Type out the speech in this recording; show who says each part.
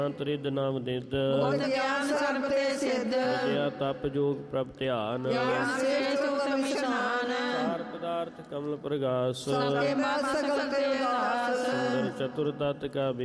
Speaker 1: ਤ੍ਰਿਦ ਨਾਮ ਨਿਦ
Speaker 2: ਬੁੱਧ ਗਿਆਨ ਸਰਬ ਤੇ ਸਿੱਧ
Speaker 1: ਵਿਦਿਆ ਤਪ ਜੋਗ ਪ੍ਰਭ ਧਿਆਨ
Speaker 2: ਗਿਆਨ ਸੇ ਸੁਖਮ ਨਿਸ਼ਾਨ
Speaker 1: ਚਾਰ ਪਦਾਰਥ ਕਮਲ ਪ੍ਰਗਾਸ
Speaker 2: ਸਕੇ ਬਾਤ ਸਕਲ ਤੇ ਦਾਸ
Speaker 1: ਸੁੰਦਰ ਚਤੁਰ ਤਤ ਕਾ